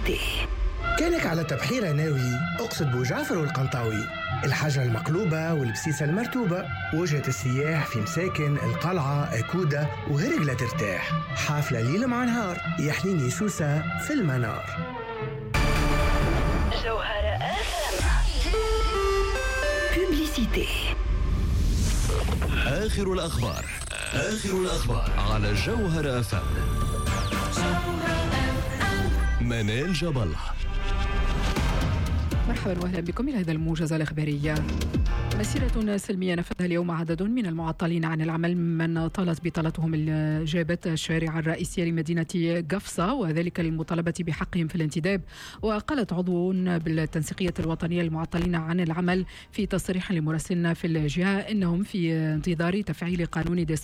بوبليسيتي. كانك على تبحيرة ناوي أقصد بوجعفر والقنطاوي، الحجرة المقلوبة والبسيسة المرتوبة، وجهة السياح في مساكن القلعة أكودة وهرقلة ترتاح، حافلة ليل مع نهار يحليني سوسة في المنار. جوهرة FM بوبليسيتي. آخر الأخبار على جوهرة FM. منال جاب الله. مرحبا واهلا بكم الى هذا الموجز الاخباري. مسيرة سلمية نفذها اليوم عدد من المعطلين عن العمل من طالت بطالتهم جابت الشارع الرئيسية لمدينة قفصة، وذلك للمطالبة بحقهم في الانتداب. وقالت عضو بالتنسيقية الوطنية للمعطلين عن العمل في تصريح لمراسلنا في الجهة إنهم في انتظار تفعيل قانون